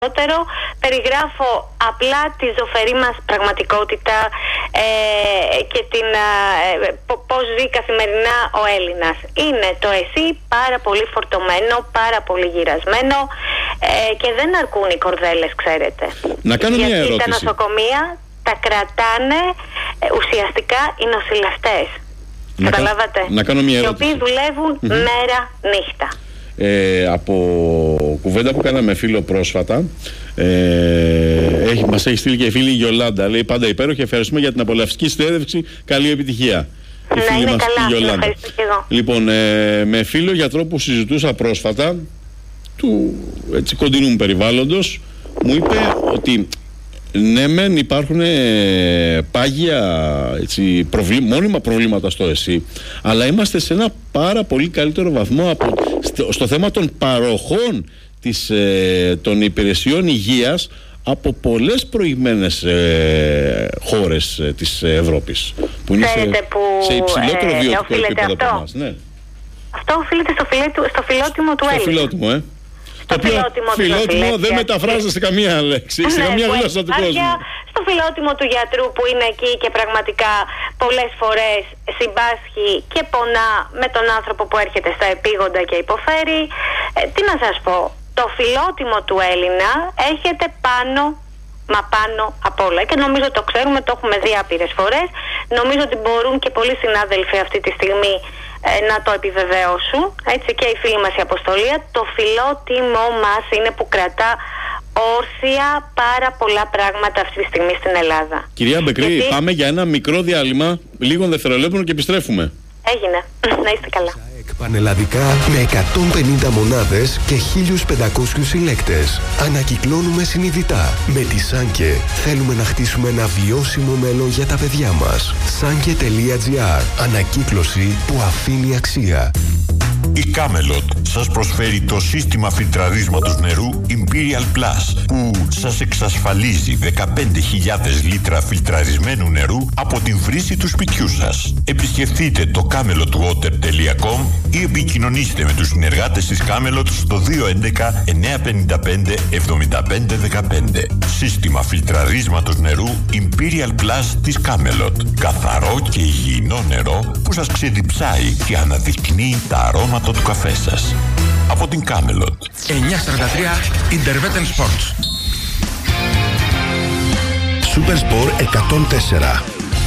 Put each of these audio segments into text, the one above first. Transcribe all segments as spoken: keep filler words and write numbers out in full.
περιγράφω απλά τη ζωφερή μας πραγματικότητα ε, και την, ε, πώς ζει καθημερινά ο Έλληνας. Είναι το ΕΣΥ πάρα πολύ φορτωμένο, πάρα πολύ γυρασμένο ε, και δεν αρκούν οι κορδέλες, ξέρετε. Να κάνω γιατί μια ερώτηση. Τα νοσοκομεία τα κρατάνε ε, ουσιαστικά οι νοσηλευτές. Να Καταλάβατε. κα... Να κάνω μια ερώτηση. Οι οποίοι δουλεύουν mm-hmm. μέρα νύχτα. Ε, από κουβέντα που κάναμε φίλο πρόσφατα, ε, έχει, μας έχει στείλει και η φίλη Γιολάντα. Λέει πάντα υπέροχη, ευχαριστούμε για την απολαυστική συνέντευξη. Καλή επιτυχία. Η ναι, φίλη είναι μας καλά, η Γιολάντα. ευχαριστώ και εγώ. Λοιπόν, ε, με φίλο γιατρό που συζητούσα πρόσφατα, του έτσι, κοντινού μου περιβάλλοντος, μου είπε ότι ναι μεν υπάρχουν ε, πάγια έτσι, προβλή, μόνιμα προβλήματα στο ΕΣΥ, αλλά είμαστε σε ένα πάρα πολύ καλύτερο βαθμό από, στο, στο θέμα των παροχών της, ε, των υπηρεσιών υγείας από πολλές προηγμένες ε, χώρες ε, της Ευρώπης που είναι σε, που, σε υψηλότερο ε, βιωτικό επίπεδο από εμάς. Ναι. Αυτό οφείλεται στο, φιλέτου, στο φιλότιμο του Έλληνα. Στο φιλότιμο, ε. Το φιλότιμο, φιλότιμο δεν μεταφράζεται σε καμία λέξη, σε καμία γλώσσα του κόσμου. Στο φιλότιμο του γιατρού που είναι εκεί και πραγματικά πολλές φορές συμπάσχει και πονά με τον άνθρωπο που έρχεται στα επίγοντα και υποφέρει. Ε, τι να σας πω, το φιλότιμο του Έλληνα έρχεται πάνω, μα πάνω απ' όλα. Και νομίζω το ξέρουμε, το έχουμε δει άπειρες φορές. Νομίζω ότι μπορούν και πολλοί συνάδελφοι αυτή τη στιγμή ε, να το επιβεβαιώσουν. Έτσι και η φίλη μας η Αποστολία. Το φιλότιμό μας είναι που κρατά όρθια πάρα πολλά πράγματα αυτή τη στιγμή στην Ελλάδα. Κυρία Μπεκρή, γιατί... πάμε για ένα μικρό διάλειμμα, λίγων δευτερολέπτων και επιστρέφουμε. Έγινε. Να είστε καλά. Πανελλαδικά με εκατόν πενήντα μονάδες και χίλιους πεντακόσιους συλλέκτες. Ανακυκλώνουμε συνειδητά. Με τη Σάνκε θέλουμε να χτίσουμε ένα βιώσιμο μέλλον για τα παιδιά μας. Σάνκε τελεία τζι άρ. Ανακύκλωση που αφήνει αξία. Η Camelot σας προσφέρει το σύστημα φιλτραρίσματος νερού Imperial Plus που σας εξασφαλίζει δεκαπέντε χιλιάδες λίτρα φιλτραρισμένου νερού από την βρύση του σπιτιού σας. Επισκεφτείτε το camelot water τελεία com ή επικοινωνήστε με τους συνεργάτες της Camelot στο δύο έντεκα εννιακόσια πενήντα πέντε εβδομήντα πέντε δεκαπέντε. Σύστημα φιλτραρίσματος νερού Imperial Plus της Camelot. Καθαρό και υγιεινό νερό που σας ξεδιψάει και αναδεικνύει τα αρώματα του καφέ σας. Από την Camelot. εννιακόσια σαράντα τρία Intervetten Sports. Supersport εκατόν τέσσερα.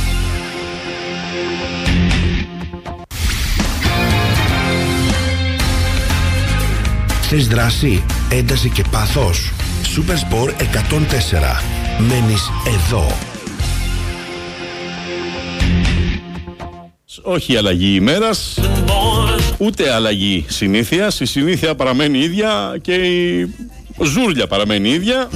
Θες δράση, ένταση και πάθος? Supersport εκατόν τέσσερα. Μένεις εδώ. Όχι αλλαγή ημέρας, ούτε αλλαγή συνήθειας. Η συνήθεια παραμένει ίδια και η ζούρλια παραμένει ίδια.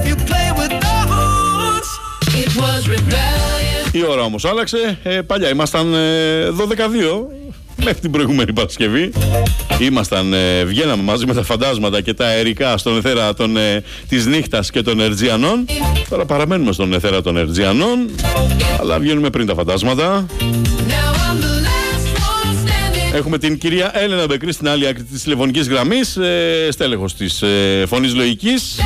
Η ώρα όμως άλλαξε. ε, Παλιά ήμασταν ε, δώδεκα δύο μέχρι την προηγούμενη Παρασκευή. Ήμασταν, ε, βγαίναμε μαζί με τα φαντάσματα και τα αερικά στον εθέρα των, ε, της νύχτας και των Ερτζιανών. Τώρα παραμένουμε στον εθέρα των Ερτζιανών, αλλά βγαίνουμε πριν τα φαντάσματα. Έχουμε την κυρία Έλενα Μπεκρή στην άλλη άκρη της τηλεφωνικής γραμμής, ε, στέλεχος της ε, Φωνής Λογικής.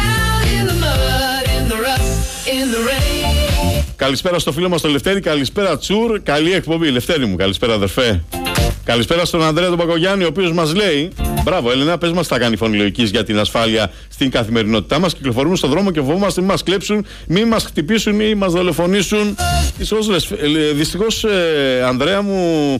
Καλησπέρα στο φίλο μας τον Λευτέρη, καλησπέρα Τσουρ, καλή εκπομπή. Λευτέρη μου, καλησπέρα αδερφέ. Καλησπέρα στον Ανδρέα τον Πακογιάννη, ο οποίος μας λέει: μπράβο, Έλενα, πες μας τι θα κάνει η Φωνή Λογικής για την ασφάλεια στην καθημερινότητά μας. Κυκλοφορούμε στον δρόμο και φοβόμαστε μην μας κλέψουν, μην μας χτυπήσουν ή μας δολοφονήσουν. Δυστυχώς, ε, Ανδρέα μου,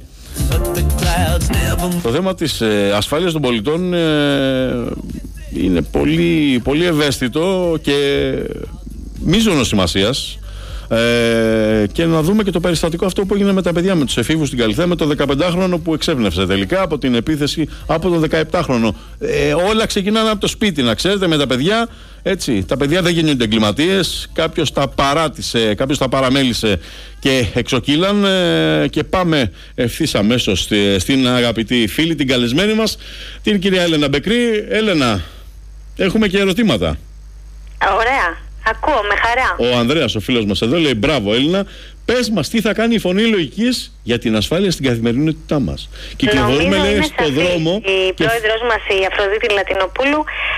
το θέμα της ε, ασφάλειας των πολιτών ε, είναι πολύ, πολύ ευαίσθητο και μείζωνος σημασίας. Ε, και να δούμε και το περιστατικό αυτό που έγινε με τα παιδιά, με τους εφήβους στην Καλιθέα, με το δεκαπεντάχρονο που εξέβνευσε τελικά από την επίθεση από το δεκαεπτάχρονο. Ε, όλα ξεκινάνε από το σπίτι, να ξέρετε, με τα παιδιά. Έτσι, τα παιδιά δεν γίνονται εγκληματίες. Κάποιος τα παράτησε, κάποιος τα παραμέλησε και εξοκύλαν. Ε, και πάμε ευθύς αμέσως στη, στην αγαπητή φίλη, την καλεσμένη μας, την κυρία Έλενα Μπεκρή. Έλενα, έχουμε και ερωτήματα. Ωραία. Ακούω με χαρά. Ο Ανδρέας, ο φίλος μας εδώ, λέει: μπράβο, Έλληνα, πες μας τι θα κάνει η Φωνή Λογικής για την ασφάλεια στην καθημερινότητά μας. Κυκλοφορούμε, λέει, στον δρόμο. Η και... πρόεδρος μας, η Αφροδίτη Λατινοπούλου,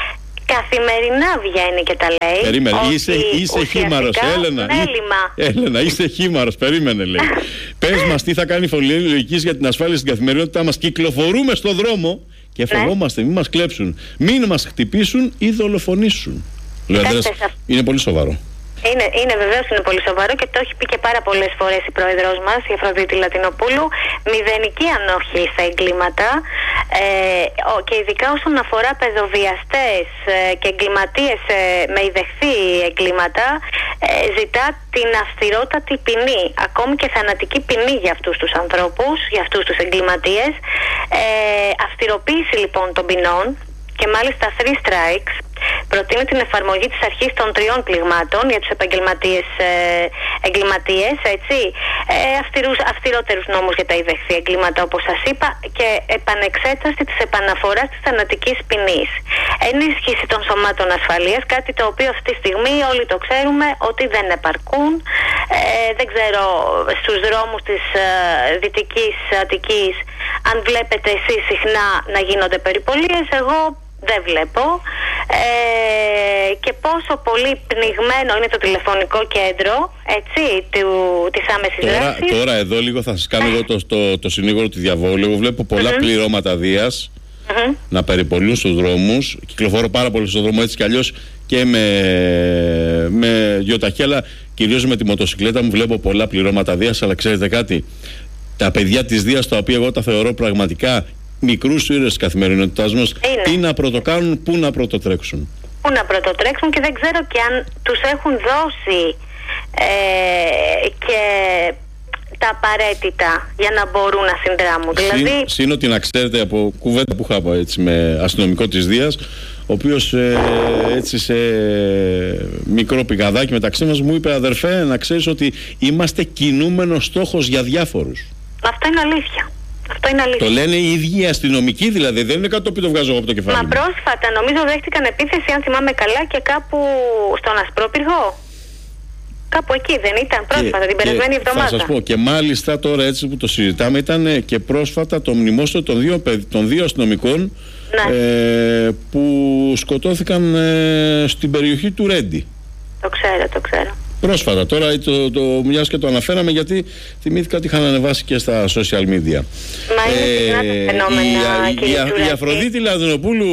Καθημερινά βγαίνει και τα λέει. Περίμενε, είσαι, είσαι χήμαρος, Έλενα. Έλενα, είσαι χήμαρος, περίμενε, λέει. Πες μας τι θα κάνει η Φωνή Λογικής για την ασφάλεια στην καθημερινότητά μας. Κυκλοφορούμε στο δρόμο και φοβόμαστε, μην μας κλέψουν, μην μας χτυπήσουν ή δολοφονήσουν. Λέω, Αντρέας, είναι πολύ σοβαρό. Είναι, είναι βεβαίως είναι πολύ σοβαρό και το έχει πει και πάρα πολλές φορές η πρόεδρος μας, η Αφροδίτη Λατινοπούλου. Μηδενική ανοχή στα εγκλήματα ε, και ειδικά όσον αφορά παιδοβιαστές ε, και εγκληματίες ε, με ιδεχθή εγκλήματα, ε, ζητά την αυστηρότατη ποινή, ακόμη και θανατική ποινή για αυτούς τους ανθρώπους, για αυτούς τους εγκληματίες. Ε, αυστηροποίηση λοιπόν των ποινών και μάλιστα three strikes. Προτείνει την εφαρμογή της αρχής των τριών πληγμάτων για τους επαγγελματίες ε, εγκληματίες, έτσι, ε, αυστηρούς, αυστηρότερους νόμους για τα ιδεχθή εγκλήματα όπως σας είπα και επανεξέταση της επαναφοράς της θανατικής ποινής. Ενίσχυση των σωμάτων ασφαλείας, κάτι το οποίο αυτή τη στιγμή όλοι το ξέρουμε ότι δεν επαρκούν. Ε, δεν ξέρω στους δρόμους της ε, Δυτικής Αττικής αν βλέπετε εσείς συχνά να γίνονται περιπολίες, εγώ δεν βλέπω. Ε, και πόσο πολύ πνιγμένο είναι το τηλεφωνικό κέντρο, έτσι, του, της άμεσης δράσης. Τώρα, τώρα εδώ λίγο θα σας κάνω εγώ το, το, το συνήγορο του διαβόλου. Εγώ βλέπω πολλά mm-hmm. πληρώματα Δίας mm-hmm. να περιπολούν στους δρόμους. Κυκλοφορώ πάρα πολύ στον δρόμο έτσι κι αλλιώς και με, με γιοταχή, αλλά κυρίως με τη μοτοσυκλέτα μου βλέπω πολλά πληρώματα Δίας. Αλλά ξέρετε κάτι, τα παιδιά της Δίας, τα οποία εγώ τα θεωρώ πραγματικά μικρούς ήρωες της καθημερινότητάς μας, τι να πρωτοκάνουν, πού να πρωτοτρέξουν. Πού να πρωτοτρέξουν και δεν ξέρω και αν τους έχουν δώσει ε, και τα απαραίτητα για να μπορούν να συνδράμουν. Συν, δηλαδή... Συν ότι να ξέρετε από κουβέντα που είχα έτσι, με αστυνομικό της Δίας, ο οποίος ε, έτσι σε μικρό πηγαδάκι μεταξύ μας μου είπε, αδερφέ, να ξέρεις ότι είμαστε κινούμενος στόχος για διάφορους. Αυτό είναι αλήθεια. Αυτό είναι αλήθεια. Το λένε οι ίδιοι αστυνομικοί, δηλαδή δεν είναι κάτι το οποίο το βγάζω εγώ από το κεφάλι. Μα πρόσφατα νομίζω δέχτηκαν επίθεση, αν θυμάμαι καλά, και κάπου στον Ασπρόπυργο. Κάπου εκεί δεν ήταν πρόσφατα, και, την περασμένη εβδομάδα. Θα σας πω, και μάλιστα τώρα έτσι που το συζητάμε, ήταν και πρόσφατα το μνημόσυνο των δύο, των δύο αστυνομικών ναι. ε, που σκοτώθηκαν ε, στην περιοχή του Ρέντι. Το ξέρω, το ξέρω. Πρόσφατα, τώρα το, το, μιας και το αναφέραμε γιατί θυμήθηκα ότι είχαν ανεβάσει και στα social media. Μα είναι συχνά τα φαινόμενα, η, κύριε η, η Αφροδίτη Λατινοπούλου,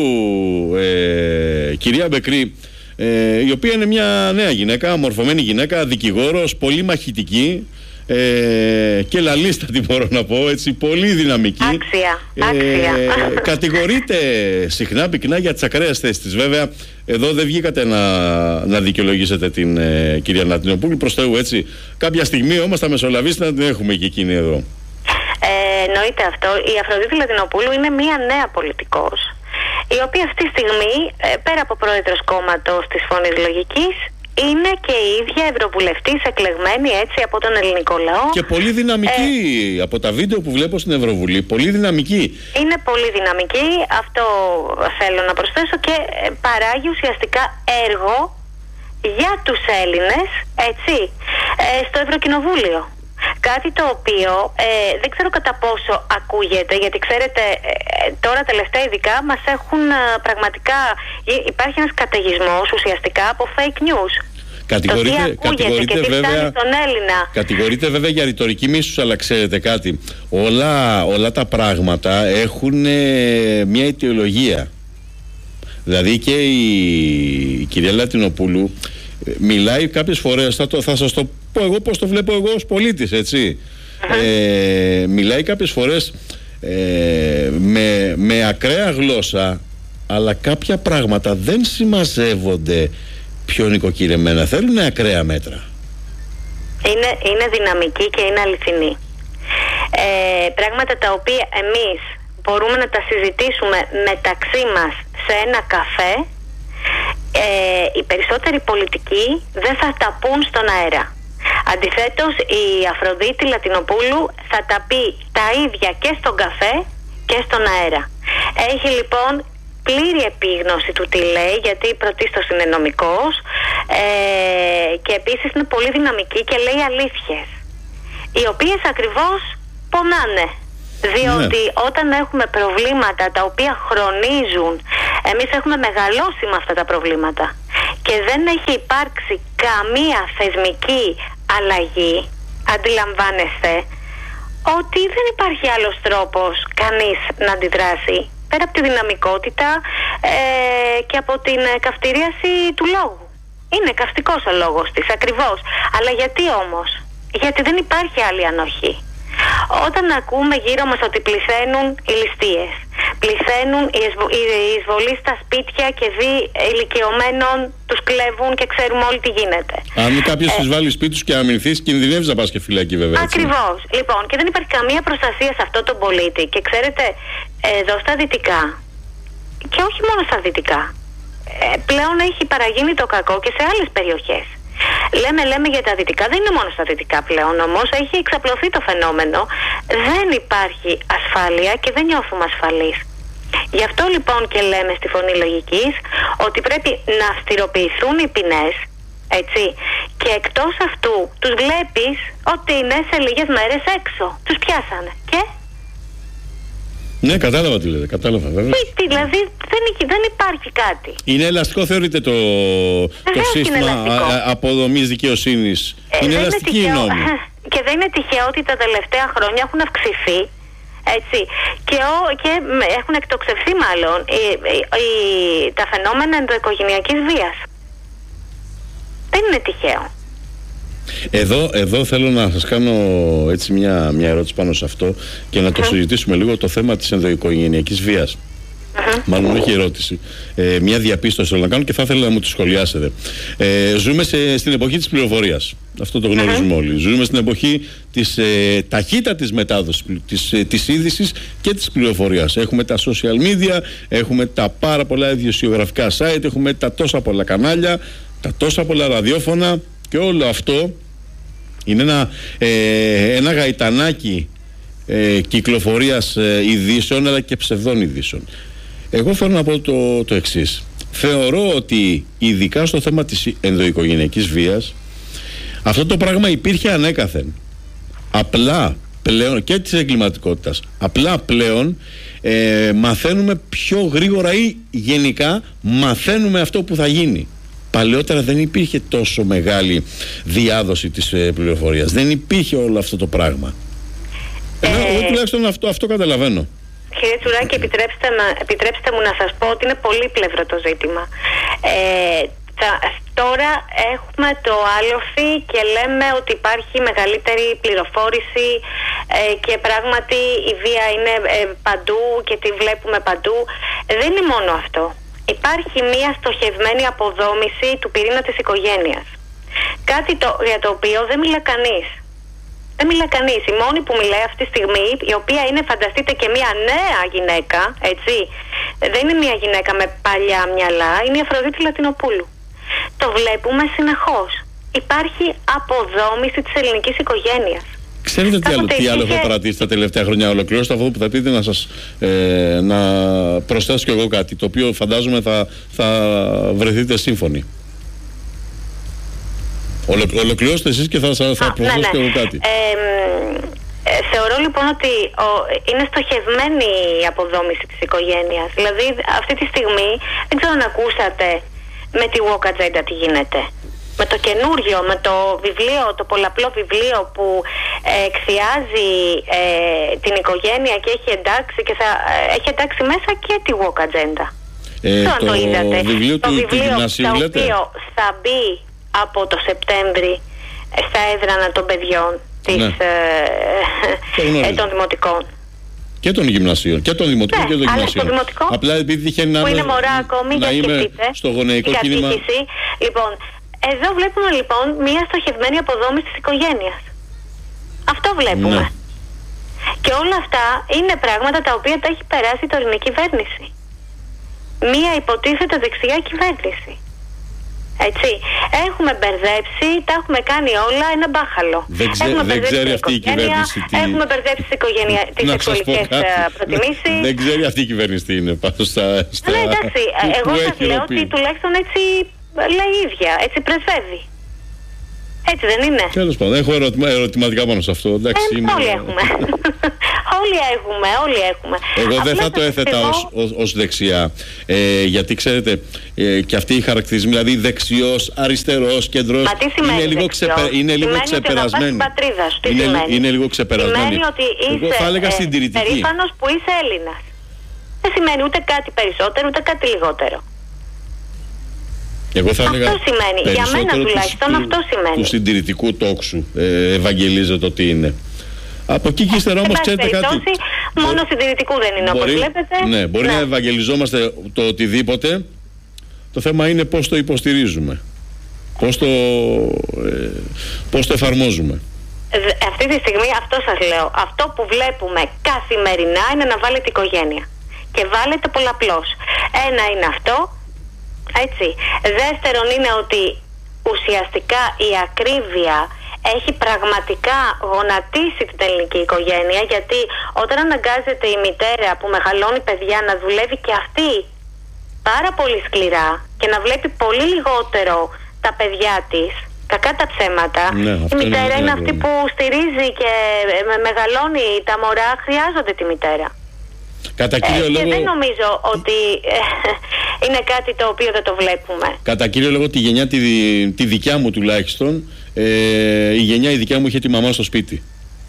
ε, κυρία Μπεκρή, ε, η οποία είναι μια νέα γυναίκα, μορφωμένη γυναίκα, δικηγόρος, πολύ μαχητική ε, και λαλίστατη μπορώ να πω, έτσι, πολύ δυναμική. Άξια, άξια. Ε, κατηγορείται συχνά πυκνά για τις ακραίες θέσεις της. Βέβαια, εδώ δεν βγήκατε να, να δικαιολογήσετε την ε, κυρία Λατινοπούλου, προς Θεού, έτσι. Κάποια στιγμή όμως θα μεσολαβήσει να την έχουμε και εκείνη εδώ. Ε, εννοείται αυτό. Η Αφροδίτη Λατινοπούλου είναι μια νέα πολιτικός, η οποία αυτή τη στιγμή, ε, πέρα από πρόεδρος κόμματος της Φωνής Λογικής, είναι και η ίδια ευρωβουλευτής εκλεγμένη έτσι από τον ελληνικό λαό. Και πολύ δυναμική ε, από τα βίντεο που βλέπω στην Ευρωβουλή. Πολύ δυναμική. Είναι πολύ δυναμική, αυτό θέλω να προσθέσω, και παράγει ουσιαστικά έργο για τους Έλληνες, έτσι, ε, στο Ευρωκοινοβούλιο. Κάτι το οποίο ε, δεν ξέρω κατά πόσο ακούγεται, γιατί ξέρετε ε, τώρα τελευταία ειδικά μας έχουν ε, πραγματικά, υπάρχει ένας καταιγισμός ουσιαστικά από fake news. Κατηγορείται, κατηγορείται, βέβαια, στον Έλληνα. κατηγορείται βέβαια για ρητορική μίσους, αλλά ξέρετε κάτι, όλα, όλα τα πράγματα έχουν ε, μια αιτιολογία. Δηλαδή και η, η κυρία Λατινοπούλου μιλάει κάποιες φορές, θα, το, θα σας το πω εγώ πώς το βλέπω εγώ ως πολίτης, έτσι. Uh-huh. Ε, μιλάει κάποιες φορές ε, με, με ακραία γλώσσα, αλλά κάποια πράγματα δεν συμμαζεύονται πιο νοικοκυρεμένα, θέλουν ακραία μέτρα. Είναι, είναι δυναμική και είναι αληθινή. Ε, πράγματα τα οποία εμείς μπορούμε να τα συζητήσουμε μεταξύ μας σε ένα καφέ, Ε, οι περισσότεροι πολιτικοί δεν θα τα πούν στον αέρα. Αντιθέτως, η Αφροδίτη Λατινοπούλου θα τα πει τα ίδια και στον καφέ και στον αέρα. Έχει λοιπόν πλήρη επίγνωση του τι λέει, γιατί πρωτίστως είναι νομικός, ε, και επίσης είναι πολύ δυναμική και λέει αλήθειες, οι οποίες ακριβώς πονάνε. Διότι ναι. όταν έχουμε προβλήματα τα οποία χρονίζουν Εμείς έχουμε μεγαλώσει με αυτά τα προβλήματα και δεν έχει υπάρξει καμία θεσμική αλλαγή. Αντιλαμβάνεστε ότι δεν υπάρχει άλλος τρόπος κανείς να αντιδράσει πέρα από τη δυναμικότητα ε, και από την καυτηρίαση του λόγου. Είναι καυστικός ο λόγος της, ακριβώς. Αλλά γιατί όμως? Γιατί δεν υπάρχει άλλη ανοχή. Όταν ακούμε γύρω μας ότι πληθαίνουν οι ληστείες, πληθαίνουν οι, εισβο, οι εισβολοί στα σπίτια και δι ηλικιωμένων τους κλέβουν και ξέρουμε όλοι τι γίνεται. Αν κάποιος ε, εισβάλλει σπίτι τους και αμυνθείς, κινδυνεύεις να πας και φυλακή, βέβαια. Ακριβώς. Λοιπόν, και δεν υπάρχει καμία προστασία σε αυτό τον πολίτη. Και ξέρετε, εδώ στα δυτικά, και όχι μόνο στα δυτικά, ε, πλέον έχει παραγίνει το κακό και σε άλλες περιοχές. Λέμε, λέμε για τα δυτικά, δεν είναι μόνο στα δυτικά πλέον, όμως έχει εξαπλωθεί το φαινόμενο. Δεν υπάρχει ασφάλεια και δεν νιώθουμε ασφαλείς. Γι' αυτό λοιπόν και λέμε στη Φωνή Λογικής ότι πρέπει να αυστηροποιηθούν οι ποινές, έτσι, και εκτός αυτού τους βλέπεις ότι είναι σε λίγες μέρες έξω. Τους πιάσανε και... Ναι, κατάλαβα τι λέτε, κατάλαβα βέβαια. Τι, δηλαδή δεν, δεν υπάρχει κάτι. Είναι ελαστικό, θεωρείτε το, το σύστημα αποδομής δικαιοσύνης? Ε, είναι ελαστική η νόμη. Και δεν είναι τυχαίο ότι τα τελευταία χρόνια έχουν αυξηθεί, έτσι, και, ο, και έχουν εκτοξευθεί μάλλον οι, οι, οι, τα φαινόμενα ενδοοικογενειακής βίας. Δεν είναι τυχαίο. Εδώ, εδώ θέλω να σας κάνω έτσι μια, μια ερώτηση πάνω σε αυτό και να το συζητήσουμε λίγο, το θέμα της ενδοοικογενειακής βίας. Uh-huh. Μάλλον όχι ερώτηση, ε, μια διαπίστωση θέλω να κάνω και θα ήθελα να μου τη σχολιάσετε. Ε, ζούμε σε, στην εποχή της πληροφορίας. Αυτό το γνωρίζουμε uh-huh. όλοι. Ζούμε στην εποχή της ε, ταχύτατης μετάδοσης της, ε, της είδησης και της πληροφορίας. Έχουμε τα social media, έχουμε τα πάρα πολλά ειδησιογραφικά site, έχουμε τα τόσα πολλά κανάλια, τα τόσα πολλά ραδιόφωνα. Και όλο αυτό είναι ένα, ε, ένα γαϊτανάκι ε, κυκλοφορίας ε, ειδήσεων αλλά και ψευδών ειδήσεων. Εγώ θέλω να πω το, το εξής. Θεωρώ ότι ειδικά στο θέμα της ενδοοικογενειακής βίας αυτό το πράγμα υπήρχε ανέκαθεν. Απλά πλέον και της εγκληματικότητας. Απλά πλέον ε, μαθαίνουμε πιο γρήγορα ή γενικά μαθαίνουμε αυτό που θα γίνει. Παλαιότερα δεν υπήρχε τόσο μεγάλη διάδοση της ε, πληροφορίας. Δεν υπήρχε όλο αυτό το πράγμα. Ε, Εγώ, εγώ τουλάχιστον αυτό, αυτό καταλαβαίνω. Κύριε Τσουράκη, επιτρέψτε, επιτρέψτε μου να σας πω ότι είναι πολύπλευρο το ζήτημα. Ε, θα, τώρα έχουμε το άλοθη και λέμε ότι υπάρχει μεγαλύτερη πληροφόρηση ε, και πράγματι η βία είναι ε, παντού και τη βλέπουμε παντού. Δεν είναι μόνο αυτό. Υπάρχει μία στοχευμένη αποδόμηση του πυρήνα της οικογένειας. Κάτι το, για το οποίο δεν μιλά κανείς. Δεν μιλά κανείς. Η μόνη που μιλάει αυτή τη στιγμή, η οποία είναι, φανταστείτε, και μία νέα γυναίκα, έτσι, δεν είναι μία γυναίκα με παλιά μυαλά, είναι η Αφροδίτη Λατινοπούλου. Το βλέπουμε συνεχώς. Υπάρχει αποδόμηση της ελληνικής οικογένειας. Ξέρετε τι άλλο, τι άλλο έχω παρατήσει τα τελευταία χρόνια? Ολοκληρώστε αυτό που θα πείτε, να σας ε, να προσθέσω κι εγώ κάτι το οποίο φαντάζομαι θα, θα βρεθείτε σύμφωνοι. Ολο, ολοκληρώστε εσείς και θα, θα, θα προσθέσω ναι, ναι. κι εγώ κάτι. Ε, ε, θεωρώ λοιπόν ότι ο, είναι στοχευμένη η αποδόμηση της οικογένειας. Δηλαδή αυτή τη στιγμή δεν ξέρω αν ακούσατε με τη Woke Agenda τι γίνεται. Με το καινούριο, με το βιβλίο, το πολλαπλό βιβλίο που ε, εκθιάζει ε, την οικογένεια και έχει εντάξει, και θα, ε, έχει εντάξει μέσα και τη Woke Agenda. Ε, το, το είδατε. Βιβλίο το του, βιβλίο του το οποίο θα μπει από το Σεπτέμβρη στα έδρανα των παιδιών της, ναι. ε, ε, των δημοτικών. Και των γυμνασίων. Και των δημοτικών ναι, και των γυμνασίων. Απλά επειδή τυχαίνει να, είναι μωρά ακόμη, να είμαι στο γονεϊκό κίνημα. Λοιπόν, εδώ βλέπουμε λοιπόν μια στοχευμένη αποδόμηση της οικογένειας. Αυτό βλέπουμε. Ναι. Και όλα αυτά είναι πράγματα τα οποία τα έχει περάσει η τωρινή κυβέρνηση. Μια υποτίθεται δεξιά κυβέρνηση. Έτσι. Έχουμε μπερδέψει, τα έχουμε κάνει όλα ένα μπάχαλο. Δεν, ξέ, έχουμε δεν ξέρει αυτή η κυβέρνηση τι... Έχουμε μπερδέψει τις, οικογένεια... τις σεξουαλικές προτιμήσεις. Δεν ξέρει αυτή η κυβέρνηση τι είναι πάνω στα... στα... Ναι, εντάξει. Εγώ σας λέω ότι τουλάχιστον έτσι λέει η ίδια, έτσι πρεσβεύει. Έτσι δεν είναι? Τέλος πάντων, έχω ερωτημα, ερωτηματικά πάνω σε αυτό. Εντάξει, ε, είναι... Όλοι έχουμε. όλοι έχουμε, όλοι έχουμε. Εγώ δεν Απλά θα το έθετα εγώ... ως, ως, ως δεξιά. Ε, γιατί ξέρετε, ε, και αυτοί οι χαρακτηρισμοί, δηλαδή δεξιός, αριστερός, κεντρός. Μα τι σημαίνει είναι λίγο, ξεπε, είναι λίγο ξεπερασμένοι. Είναι, είναι, είναι λίγο ξεπερασμένοι. Σημαίνει ότι είσαι εγώ θα έλεγα συντηρητική. περήφανος που είσαι Έλληνας. Δεν σημαίνει ούτε κάτι περισσότερο, ούτε κάτι λιγότερο. Εγώ θα αυτό έλεγα σημαίνει. Για μένα τουλάχιστον του, αυτό σημαίνει. Του συντηρητικού τόξου ε, ευαγγελίζεται ότι είναι. Από εκεί και ύστερα όμως ξέρετε κάτι. Μόνο συντηρητικού δεν είναι, μπορεί, όπως βλέπετε. Ναι, μπορεί ναι. να ευαγγελιζόμαστε το οτιδήποτε. Το θέμα είναι πώς το υποστηρίζουμε. Πώς το, ε, πώς το εφαρμόζουμε. Αυτή τη στιγμή αυτό σας λέω. Αυτό που βλέπουμε καθημερινά είναι να βάλετε οικογένεια. Και βάλετε πολλαπλώς. Ένα είναι αυτό. Έτσι. Δεύτερον είναι ότι ουσιαστικά η ακρίβεια έχει πραγματικά γονατίσει την ελληνική οικογένεια, γιατί όταν αναγκάζεται η μητέρα που μεγαλώνει παιδιά να δουλεύει και αυτή πάρα πολύ σκληρά και να βλέπει πολύ λιγότερο τα παιδιά της, κακά τα ψέματα, ναι, η μητέρα είναι, είναι αυτή ναι. που στηρίζει και μεγαλώνει τα μωρά, χρειάζονται τη μητέρα. Κατά κύριο ε, λόγο... Και δεν νομίζω ότι ε, είναι κάτι το οποίο δεν το βλέπουμε. Κατά κύριο λόγο τη γενιά τη, τη δικιά μου τουλάχιστον, ε, η γενιά η δικιά μου είχε τη μαμά στο σπίτι.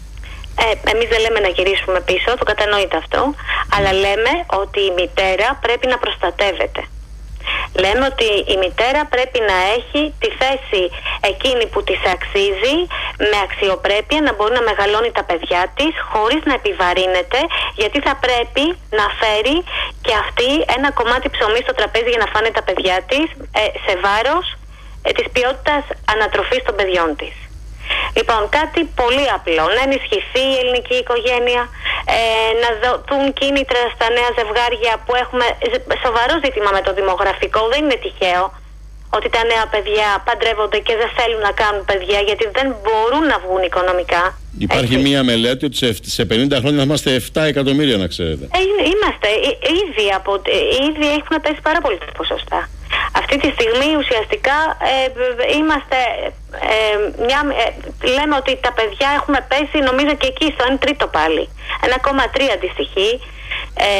Ε, εμείς δεν λέμε να γυρίσουμε πίσω, το κατανοείτε αυτό, αλλά λέμε ότι η μητέρα πρέπει να προστατεύεται. Λέμε ότι η μητέρα πρέπει να έχει τη θέση εκείνη που της αξίζει, με αξιοπρέπεια, να μπορεί να μεγαλώνει τα παιδιά της χωρίς να επιβαρύνεται, γιατί θα πρέπει να φέρει και αυτή ένα κομμάτι ψωμί στο τραπέζι για να φάνε τα παιδιά της, ε, σε βάρος ε, της ποιότητας ανατροφής των παιδιών της. Λοιπόν, κάτι πολύ απλό, να ενισχυθεί η ελληνική οικογένεια, ε, να δοθούν κίνητρα στα νέα ζευγάρια που έχουμε σοβαρό ζήτημα με το δημογραφικό. Δεν είναι τυχαίο ότι τα νέα παιδιά παντρεύονται και δεν θέλουν να κάνουν παιδιά γιατί δεν μπορούν να βγουν οικονομικά. Υπάρχει έτσι μία μελέτη ότι σε πενήντα χρόνια θα είμαστε επτά εκατομμύρια, να ξέρετε. Ε, είμαστε, ήδη, από, ήδη έχουν πέσει πάρα πολύ τα ποσοστά. Αυτή τη στιγμή ουσιαστικά ε, είμαστε, ε, μια, ε, λέμε ότι τα παιδιά έχουμε πέσει νομίζω και εκεί στο ένα τρίτο πάλι. ένα κόμμα τρία αντιστοιχεί. Ε,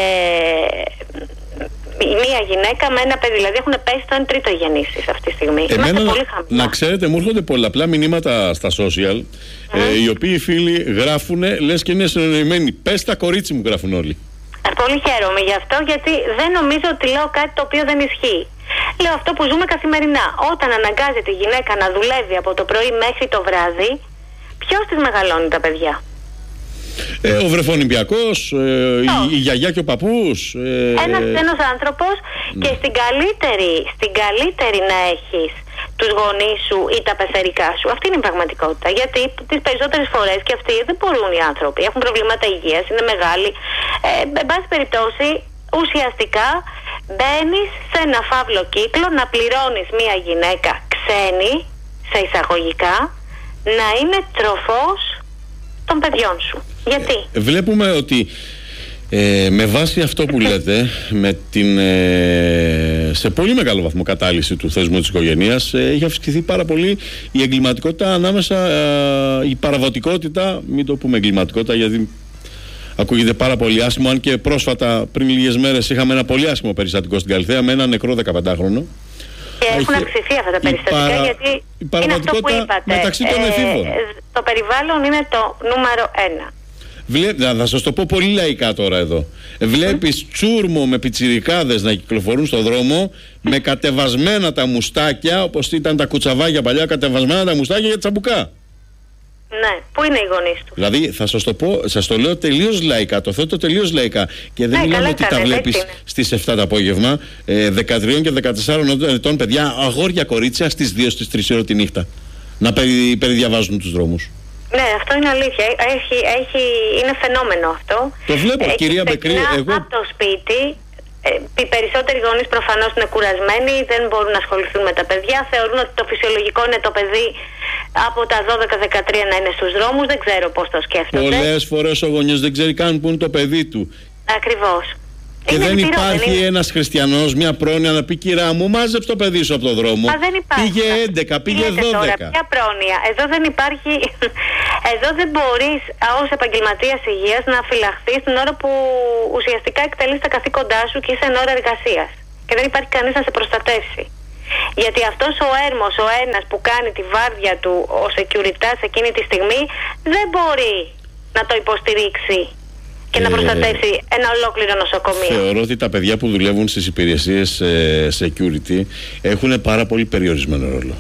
μία γυναίκα με ένα παιδί, δηλαδή έχουν πέσει στο ένα τρίτο γεννήσεις αυτή τη στιγμή. Εμένα, είμαστε πολύ χαμηλά. Να ξέρετε, μου έρχονται πολλαπλά μηνύματα στα social, mm. ε, οι οποίοι φίλοι γράφουν, λες και είναι συνεννοημένοι. Πες τα κορίτσι μου, γράφουν όλοι. Πολύ χαίρομαι γι' αυτό, γιατί δεν νομίζω ότι λέω κάτι το οποίο δεν ισχύει. Λέω αυτό που ζούμε καθημερινά. Όταν αναγκάζεται η γυναίκα να δουλεύει από το πρωί μέχρι το βράδυ, ποιος της μεγαλώνει τα παιδιά? Ε, ο βρεφονιμπιακός, ε, η, η γιαγιά και ο παππούς. Ε, ένας, ένας άνθρωπος ναι. Και στην καλύτερη, στην καλύτερη να έχεις τους γονείς σου ή τα πεθερικά σου. Αυτή είναι η πραγματικότητα. Γιατί τις περισσότερες φορές και αυτοί δεν μπορούν οι άνθρωποι. Έχουν προβλήματα υγείας, είναι μεγάλοι. Ε, εν πάση περιπτώσει, ουσιαστικά μπαίνεις σε ένα φαύλο κύκλο να πληρώνεις μια γυναίκα ξένη, σε εισαγωγικά, να είναι τροφός των παιδιών σου. Γιατί? Ε, βλέπουμε ότι ε, με βάση αυτό που λέτε, με την ε, σε πολύ μεγάλο βαθμό κατάλυση του θεσμού της οικογένειας, ε, έχει αυξηθεί πάρα πολύ η εγκληματικότητα ανάμεσα, ε, η παραβατικότητα, μην το πούμε εγκληματικότητα γιατί ακούγεται πάρα πολύ άσχημο, αν και πρόσφατα πριν λίγες μέρες είχαμε ένα πολύ άσχημο περιστατικό στην Καλυθέα με ένα νεκρό δεκαπεντάχρονο. Και έχουν αυξηθεί αυτά τα περιστατικά, παρα... γιατί είναι αυτό που είπατε. Μεταξύ των εφήβων. Ε, το περιβάλλον είναι το νούμερο ένα. Βλέ... Θα σας το πω πολύ λαϊκά τώρα εδώ. Βλέπεις mm. τσούρμο με πιτσιρικάδες να κυκλοφορούν στον δρόμο με κατεβασμένα τα μουστάκια, όπως ήταν τα κουτσαβάγια παλιά, κατεβασμένα τα μουστάκια για τσαμπουκά. Ναι, πού είναι οι γονείς του? Δηλαδή θα σας το πω, σας το λέω τελείως λαϊκά, το θέτω τελείως λαϊκά και δεν ναι, μιλάμε ότι τα βλέπεις στις εφτά το απόγευμα, ε, δεκατρία και δεκατεσσάρων ετών παιδιά, αγόρια κορίτσια στις δύο στις τρεις ώρα τη νύχτα να περι, περιδιαβάζουν τους δρόμους. Ναι, αυτό είναι αλήθεια. Έχει, έχει, είναι φαινόμενο αυτό. Το βλέπω, ε, κυρία Μπεκρή. Εγώ... Από το σπίτι, ε, οι περισσότεροι γονείς προφανώς είναι κουρασμένοι, δεν μπορούν να ασχοληθούν με τα παιδιά. Θεωρούν ότι το φυσιολογικό είναι το παιδί από τα δώδεκα δεκατρία να είναι στους δρόμους. Δεν ξέρω πώς το σκέφτονται. Πολλές φορές ο γονιός δεν ξέρει καν που είναι το παιδί του. Ακριβώς. Και είναι δεν λυπηρό, υπάρχει είναι... ένας χριστιανός, μια πρόνοια να πει κυρά μου, μάζεψε το παιδί σου από το δρόμο. Μα δεν υπάρχει. Πήγε έντεκα, πήγε δώδεκα. Τώρα, ποια πρόνοια. Εδώ δεν υπάρχει. Εδώ δεν μπορείς ως επαγγελματίας υγείας να φυλαχθείς την ώρα που ουσιαστικά εκτελείς τα καθήκοντά σου και είσαι εν ώρα εργασίας. Και δεν υπάρχει κανείς να σε προστατεύσει. Γιατί αυτός ο έρμος, ο ένας που κάνει τη βάρδια του ο security εκείνη τη στιγμή, δεν μπορεί να το υποστηρίξει και ε, να προστατεύσει ένα ολόκληρο νοσοκομείο. Θεωρώ ότι τα παιδιά που δουλεύουν στις υπηρεσίες ε, security έχουν πάρα πολύ περιορισμένο ρόλο.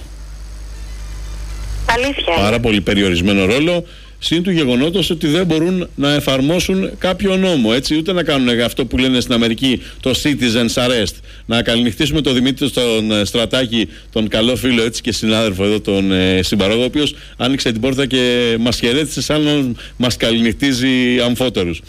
Αλήθεια. Πάρα είναι. πολύ περιορισμένο ρόλο. Συν του γεγονότος ότι δεν μπορούν να εφαρμόσουν κάποιο νόμο, έτσι, ούτε να κάνουν αυτό που λένε στην Αμερική το citizen's arrest. Να καληνυχτήσουμε τον Δημήτρη στον Στρατάκη, τον καλό φίλο έτσι και συνάδελφο εδώ, τον ε, συμπαρόγο, ο οποίος άνοιξε την πόρτα και μας χαιρέτησε σαν να μας καληνυχτίζει αμφότερους.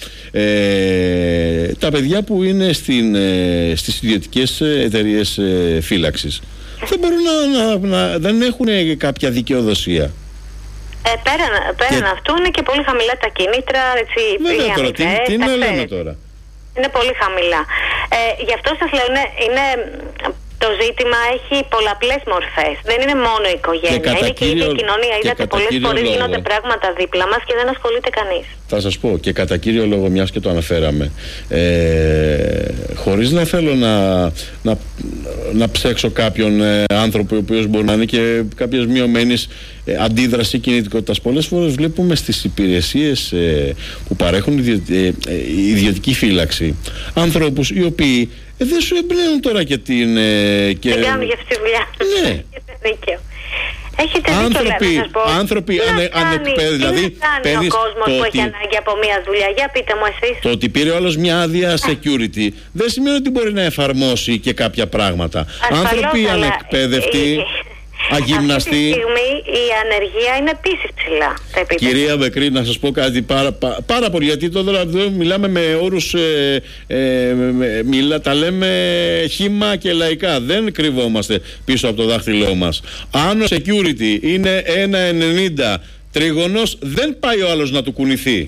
Ε, τα παιδιά που είναι στην, ε, στις ιδιωτικές εταιρείες ε, φύλαξης δεν μπορούν να, να, να δεν έχουν κάποια δικαιοδοσία. Ε, πέραν πέραν και... αυτού είναι και πολύ χαμηλά τα κίνητρα, έτσι. Βέβαια τώρα, τι, τι να λέμε τώρα. Είναι πολύ χαμηλά. Ε, γι' αυτό σας λέω, είναι, είναι, το ζήτημα έχει πολλαπλές μορφές. Δεν είναι μόνο η οικογένεια, και είναι και η ίδια κοινωνία. Είδατε, πολλές φορές λόγο, γίνονται πράγματα δίπλα μας και δεν ασχολείται κανείς. Θα σας πω, και κατά κύριο λόγο, μιας και το αναφέραμε, ε, χωρίς να θέλω να, να, να ψέξω κάποιον ε, άνθρωπο ο οποίος μπορεί να είναι και κάποιες μειωμένης ε, αντίδραση κινητικότητας. Πολλές φορές βλέπουμε στις υπηρεσίες ε, που παρέχουν ιδιο, ε, ε, ιδιωτική φύλαξη ανθρώπους οι οποίοι ε, δεν σου εμπνέουν τώρα και την... Ε, και... Δεν κάνουν για αυτή τη δουλειά. Ναι. Έχετε δίκιο. Έχετε άνθρωποι, δίκιο, να σας πω. άνθρωποι ανε, ανεκπαίδευτοι. Δηλαδή, τι να κάνει ο κόσμος που ότι... έχει ανάγκη από μια δουλειά. Για πείτε μου εσείς. Το ότι πήρε όλος μια άδεια security δεν σημαίνει ότι μπορεί να εφαρμόσει και κάποια πράγματα. Ασφαλώς, άνθρωποι αλλά... ανεκπαίδευτοι, αγυμναστοί. Αυτή τη στιγμή η ανεργία είναι επίσης ψηλά. Κυρία Μπεκρή, να σας πω κάτι πάρα, πά, πάρα πολύ, γιατί τώρα εδώ μιλάμε με όρους, ε, ε, μιλά, τα λέμε χύμα και λαϊκά. Δεν κρυβόμαστε πίσω από το δάχτυλό μας. Αν ο security είναι ένα ενενήντα τριγωνός, δεν πάει ο άλλος να του κουνηθεί.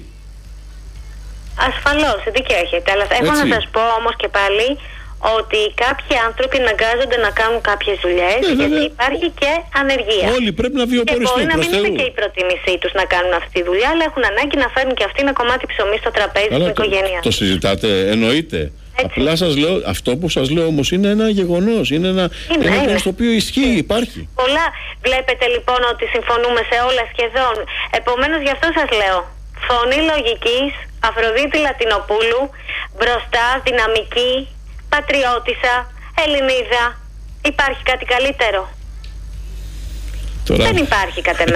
Ασφαλώς, δίκιο έχετε. Αλλά έχω Έτσι. να σας πω όμως και πάλι ότι κάποιοι άνθρωποι αναγκάζονται να κάνουν κάποιες δουλειές, ναι, γιατί βέβαια. υπάρχει και ανεργία. Όλοι πρέπει να βιοποριστούν. Και μπορεί να μην είναι και η προτίμησή τους να κάνουν αυτή τη δουλειά, αλλά έχουν ανάγκη να φέρουν και αυτοί ένα κομμάτι ψωμί στο τραπέζι στην οικογένεια. Το, το συζητάτε, εννοείται. Έτσι. Απλά σας λέω, αυτό που σας λέω όμως είναι ένα γεγονός, είναι ένα, είναι, ένα είναι. στο οποίο ισχύει, υπάρχει. Πολλά. Βλέπετε λοιπόν ότι συμφωνούμε σε όλα σχεδόν. Επομένως γι' αυτό σας λέω, φωνή λογικής, Αφροδίτη Λατινοπούλου, μπροστά, δυναμική, πατριώτισσα, Ελληνίδα. Υπάρχει κάτι καλύτερο? Τώρα... Δεν υπάρχει κατ' εμέ.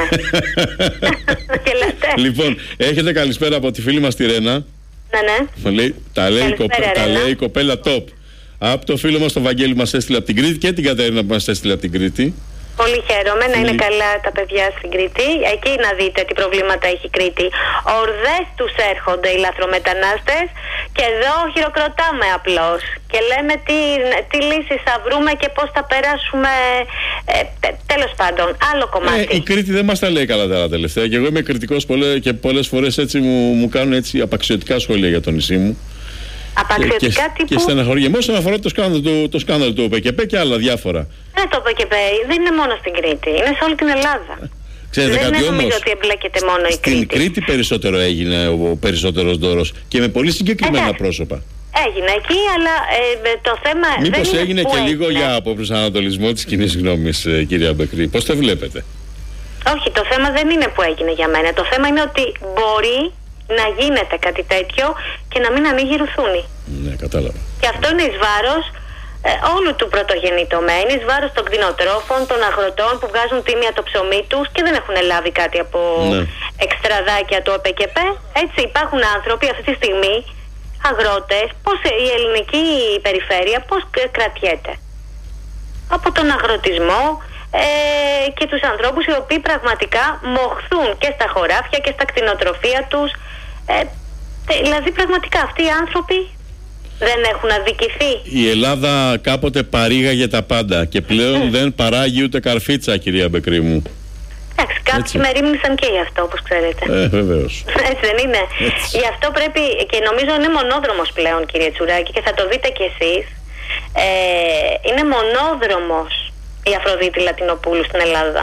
Λοιπόν, έχετε καλησπέρα από τη φίλη μας τη Ρένα. Ναι, ναι. Λέει, τα, λέει κοπέ, τα λέει η κοπέλα top. Από το φίλο μας τον Βαγγέλη μας έστειλε από την Κρήτη και την Κατερίνα που μας έστειλε από την Κρήτη. Πολύ χαίρομαι να είναι καλά τα παιδιά στην Κρήτη. Εκεί να δείτε τι προβλήματα έχει η Κρήτη. Ορδές τους έρχονται οι λαθρομετανάστες και εδώ χειροκροτάμε απλώς. Και λέμε τι, τι λύσεις θα βρούμε και πώς θα περάσουμε. Ε, τέλος πάντων, άλλο κομμάτι. Ε, η Κρήτη δεν μας τα λέει καλά τα τελευταία. Και εγώ είμαι κριτικός πολλές, και πολλές φορές έτσι μου, μου κάνουν έτσι απαξιωτικά σχόλια για το νησί μου. Απαξιωτικά και, τύπου. Και στεναχωριέμαι όσον αφορά το σκάνδαλο του, το σκάνδαλο του ΟΠΕΚΕΠΕ και άλλα διάφορα. Δεν το ΟΠΕΚΕΠΕ, δεν είναι μόνο στην Κρήτη, είναι σε όλη την Ελλάδα. Ξέρετε δεν κάτι νομίζω όμως, ότι εμπλέκεται μόνο η στην Κρήτη. Στην Κρήτη περισσότερο έγινε ο περισσότερος δώρος και με πολύ συγκεκριμένα ε, πρόσωπα. Έγινε εκεί, αλλά ε, το θέμα Μήπως δεν έγινε είναι και έγινε. λίγο για αποπροσανατολισμό της κοινής γνώμης, ε, κυρία Μπεκρή. Πώς το βλέπετε? Όχι, το θέμα δεν είναι που έγινε για μένα. Το θέμα είναι ότι μπορεί να γίνεται κάτι τέτοιο και να μην ανοίγει ρουθούνη. Ναι, κατάλαβα. Και αυτό είναι εις βάρος ε, όλου του πρωτογενή τομέα, είναι εις βάρος των κτηνοτρόφων, των αγροτών που βγάζουν τίμια το ψωμί τους και δεν έχουν λάβει κάτι από ναι. εξτραδάκια του ΟΠΕΚΕΠΕ. Έτσι υπάρχουν άνθρωποι αυτή τη στιγμή, αγρότες, πώς η ελληνική περιφέρεια πώς κρατιέται από τον αγροτισμό ε, και τους ανθρώπους οι οποίοι πραγματικά μοχθούν και στα χωράφια και στα κτηνοτροφία τους. Ε, δηλαδή πραγματικά αυτοί οι άνθρωποι δεν έχουν αδικηθεί. Η Ελλάδα κάποτε παρήγαγε τα πάντα και πλέον δεν παράγει ούτε καρφίτσα, κυρία Μπεκρή μου. Εντάξει, κάποιοι με ρίμνησαν και γι' αυτό, όπως ξέρετε. Ε, βεβαίως. Έτσι δεν είναι? Έτσι. Γι' αυτό πρέπει, και νομίζω είναι μονόδρομος πλέον, κύριε Τσουράκη, και θα το δείτε κι εσείς. Ε, είναι μονόδρομος η Αφροδίτη Λατινοπούλου στην Ελλάδα.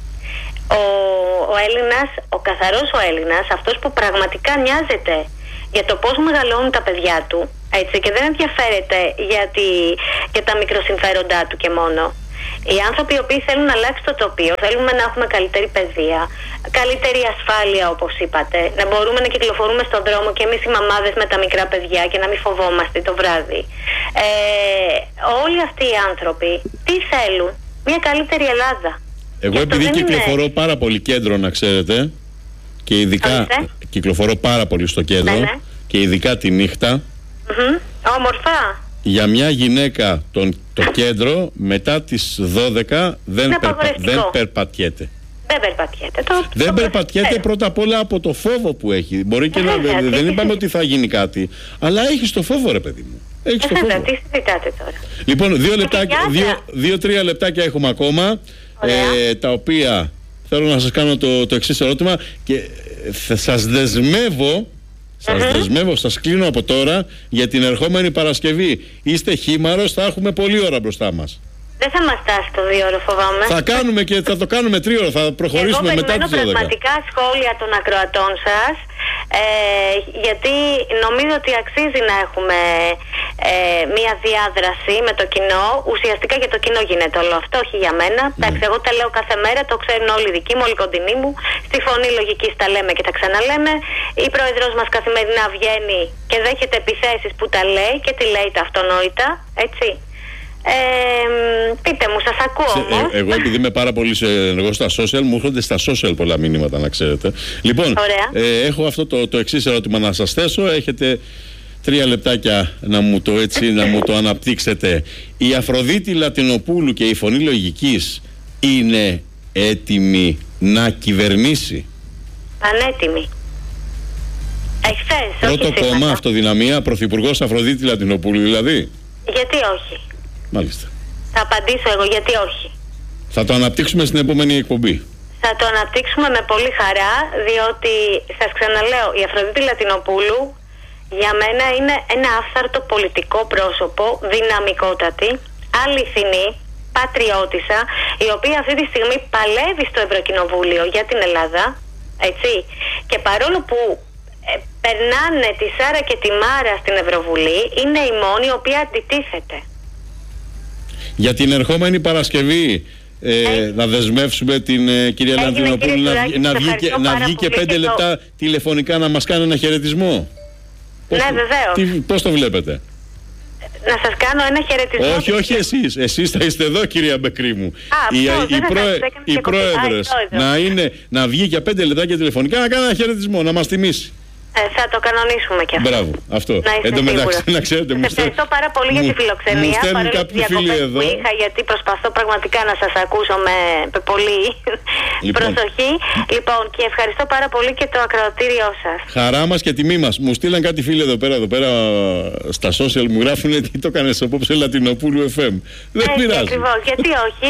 Ο, ο Έλληνας, ο καθαρός ο Έλληνας, αυτός που πραγματικά νοιάζεται για το πώς μεγαλώνουν τα παιδιά του, έτσι, και δεν ενδιαφέρεται για, τη, για τα μικροσυμφέροντά του και μόνο. Οι άνθρωποι οι οποίοι θέλουν να αλλάξει το τοπίο, θέλουμε να έχουμε καλύτερη παιδεία, καλύτερη ασφάλεια, όπως είπατε, να μπορούμε να κυκλοφορούμε στον δρόμο και εμείς οι μαμάδες με τα μικρά παιδιά και να μην φοβόμαστε το βράδυ. Ε, όλοι αυτοί οι άνθρωποι τι θέλουν? Μια καλύτερη Ελλάδα. Εγώ επειδή κυκλοφορώ είναι... πάρα πολύ κέντρο, να ξέρετε, και ειδικά Άιστε. κυκλοφορώ πάρα πολύ στο κέντρο, ναι, ναι. και ειδικά τη νύχτα. Mm-hmm. Όμορφα. Για μια γυναίκα τον, το κέντρο μετά τις δώδεκα δεν, περπα, δεν περπατιέται. Δεν περπατιέται. Το, δεν το περπατιέται πρώτα απ' όλα από το φόβο που έχει. Μπορεί και να, βέβαια, δεν είπαμε ότι θα γίνει κάτι, αλλά έχει το φόβο, ρε παιδί μου. Έχεις το φόβο. Τι συζητάτε τώρα? Λοιπόν, δύο, λεπτάκια, δύο, δύο τρία λεπτάκια έχουμε ακόμα, ε, τα οποία θέλω να σας κάνω το, το εξής ερώτημα και θα σας δεσμεύω. Σας uh-huh. δεσμεύω, σας κλείνω από τώρα για την ερχόμενη Παρασκευή. Είστε χήμαρος, θα έχουμε πολλή ώρα μπροστά μας. Δεν θα μας φτάσει το δύο ώρο, φοβάμαι. Θα κάνουμε και θα το κάνουμε τρίωρο, θα προχωρήσουμε Εγώ μετά τις δώδεκα. Εγώ πραγματικά σχόλια των ακροατών σας, ε, γιατί νομίζω ότι αξίζει να έχουμε ε, μία διάδραση με το κοινό. Ουσιαστικά για το κοινό γίνεται όλο αυτό, όχι για μένα. Mm. Εντάξει, εγώ τα λέω κάθε μέρα, το ξέρουν όλοι οι δικοί μου, όλοι οι κοντινοί μου. Στη Φωνή Λογικής τα λέμε και τα ξαναλέμε. Η πρόεδρος μας καθημερινά βγαίνει και δέχεται επιθέσεις που τα λέει και τη λέει τα αυτονόητα, έτσι. Ε, πείτε μου, σας ακούω όμως. Ε, εγώ επειδή είμαι πάρα πολύ ενεργός στα social, μου έρχονται στα social πολλά μηνύματα, να ξέρετε. Λοιπόν, ε, έχω αυτό το, το εξής ερώτημα να σας θέσω. Έχετε τρία λεπτάκια να μου το, έτσι, να μου το αναπτύξετε. Η Αφροδίτη Λατινοπούλου και η Φωνή Λογικής είναι έτοιμη να κυβερνήσει? Πανέτοιμη. Εχθές, Πρώτο κόμμα, αυτοδυναμία, πρωθυπουργός Αφροδίτη Λατινοπούλου δηλαδή. Γιατί όχι? Μάλιστα. Θα απαντήσω εγώ γιατί όχι. Θα το αναπτύξουμε στην επόμενη εκπομπή. Θα το αναπτύξουμε με πολύ χαρά, διότι σας ξαναλέω, η Αφροδίτη Λατινοπούλου για μένα είναι ένα άφθαρτο πολιτικό πρόσωπο, δυναμικότατη, αληθινή, πατριώτισσα, η οποία αυτή τη στιγμή παλεύει στο Ευρωκοινοβούλιο για την Ελλάδα, έτσι, και παρόλο που ε, περνάνε τη Σάρα και τη Μάρα στην Ευρωβουλή, είναι η μόνη η οποία αντιτίθεται. Για την ερχόμενη Παρασκευή ε, ε, να δεσμεύσουμε την ε, κυρία Λατινοπούλου να, να, βγει και, να βγει και πέντε λεπτά το... τηλεφωνικά να μας κάνει ένα χαιρετισμό. Ναι, βεβαίως. Πώς το βλέπετε? Να σας κάνω ένα χαιρετισμό. Όχι, όχι εσείς. Εσείς θα είστε εδώ, κυρία Μπεκρή μου. Α, η αυτό, η, προε, η πρόεδρος να, είναι, να βγει για πέντε λεπτά και τηλεφωνικά να κάνει ένα χαιρετισμό, να μας τιμήσει. Ε, θα το κανονίσουμε και αυτό. Μπράβο, αυτό. Εν τω μεταξύ, να ξέρετε, μου στέλνουν. Ευχαριστώ πάρα πολύ μου, για τη φιλοξενία. Μου στέλνουν κάποιοι φίλοι εδώ. Που είχα, γιατί προσπαθώ πραγματικά να σας ακούσω με, με πολύ λοιπόν. προσοχή. Λοιπόν, και ευχαριστώ πάρα πολύ και το ακροατήριό σας. Χαρά μας και τιμή μας. Μου στείλαν κάτι φίλοι εδώ πέρα, εδώ πέρα στα social, μου γράφουν τι το έκανες απόψε Λατινοπούλου εφ εμ. Δεν Έτσι, πειράζει. Ακριβώς, γιατί όχι.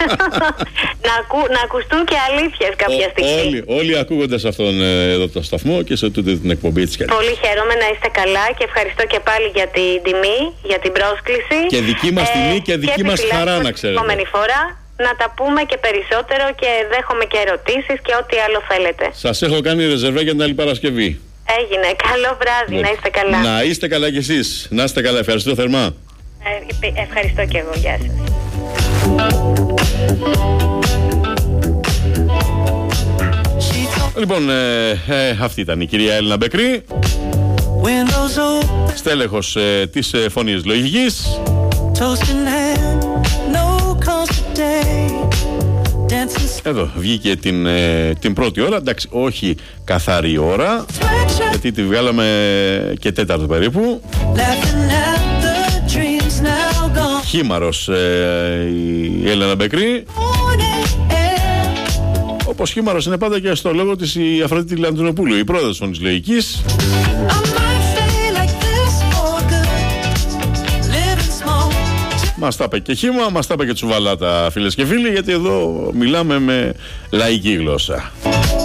να, ακου, να ακουστούν και αλήθειες κάποια στιγμή. Όλοι, όλοι ακούγοντας αυτόν εδώ το σταθμό και σε τούτη την εκπομπή της. Πολύ χαίρομαι, να είστε καλά και ευχαριστώ και πάλι για την τιμή, για την πρόσκληση. Και δική μας ε, τιμή και δική και μας χαρά, να ξέρετε. Την επόμενη φορά να τα πούμε και περισσότερο και δέχομαι και ερωτήσεις και ό,τι άλλο θέλετε. Σας έχω κάνει ρεζερβέ για την άλλη Παρασκευή. Έγινε. Καλό βράδυ, ναι. Να είστε καλά. Να είστε καλά κι εσείς. Να είστε καλά. Ευχαριστώ θερμά. Ε, ευχαριστώ και εγώ. Γεια σας. Λοιπόν, ε, ε, αυτή ήταν η κυρία Έλληνα Μπεκρή, στέλεχος ε, της ε, Φωνής Λογικής. Εδώ βγήκε την, ε, την πρώτη ώρα, εντάξει, όχι καθαρή ώρα, γιατί τη βγάλαμε και τέταρτο περίπου. Χήμαρος ε, η Έλληνα Μπεκρή. Όπως χήμαρος είναι πάντα και στο λόγο της η Αφροδίτη Λατινοπούλου, η πρόεδρος της Φωνής Λογικής. μας τα είπε και χύμα, μας τα είπε και τσουβαλάτα, φίλες και φίλοι, γιατί εδώ μιλάμε με λαϊκή γλώσσα.